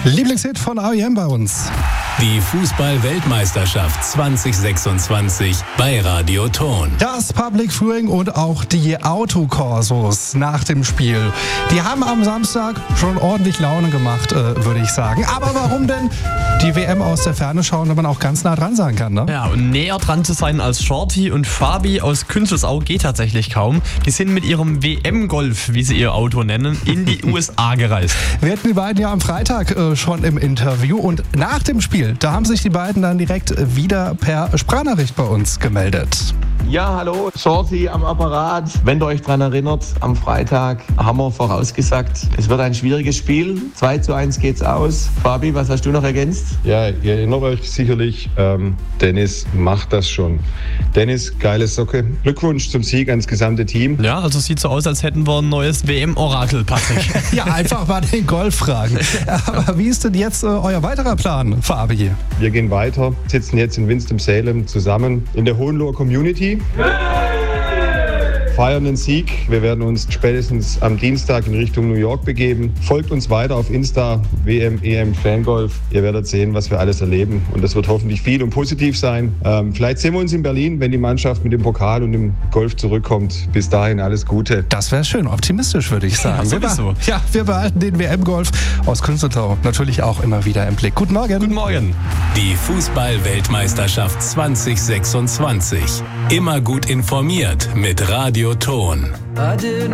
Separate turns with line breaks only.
Lieblingshit von R.E.M. bei uns.
Die Fußball-Weltmeisterschaft 2026 bei Radio Ton.
Das Public Viewing und auch die Autokorsos nach dem Spiel. Die haben am Samstag schon ordentlich Laune gemacht, würde ich sagen. Aber warum denn die WM aus der Ferne schauen, wenn man auch ganz nah dran sein kann, ne?
Ja, und näher dran zu sein als Shorty und Fabi aus Künzelsau geht tatsächlich kaum. Die sind mit ihrem WM-Golf, wie sie ihr Auto nennen, in die USA gereist.
Wir hatten die beiden ja am Freitag schon im Interview und nach dem Spiel, da haben sich die beiden dann direkt wieder per Sprachnachricht bei uns gemeldet.
Ja, hallo, Shorty am Apparat. Wenn ihr euch daran erinnert, am Freitag haben wir vorausgesagt, es wird ein schwieriges Spiel. 2:1 geht's aus. Fabi, was hast du noch ergänzt?
Ja, ihr erinnert euch sicherlich, Dennis macht das schon. Dennis, geile Socke. Glückwunsch zum Sieg ans gesamte Team.
Ja, also sieht so aus, als hätten wir ein neues WM-Orakel, Patrick.
Ja, einfach mal den Golf fragen. Aber wie ist denn jetzt euer weiterer Plan, Fabi?
Wir gehen weiter, sitzen jetzt in Winston-Salem zusammen in der Hohenloher Community. Feiern den Sieg. Wir werden uns spätestens am Dienstag in Richtung New York begeben. Folgt uns weiter auf Insta, WM, EM, Fangolf. Ihr werdet sehen, was wir alles erleben. Und das wird hoffentlich viel und positiv sein. Vielleicht sehen wir uns in Berlin, wenn die Mannschaft mit dem Pokal und dem Golf zurückkommt. Bis dahin alles Gute.
Das wäre schön, optimistisch, würde ich sagen.
Ja, sowieso.
Wir behalten den WM-Golf aus Künzelsau natürlich auch immer wieder im Blick. Guten Morgen.
Guten Morgen.
Die Fußball-Weltmeisterschaft 2026. Immer gut informiert mit Radio Ton.
I didn't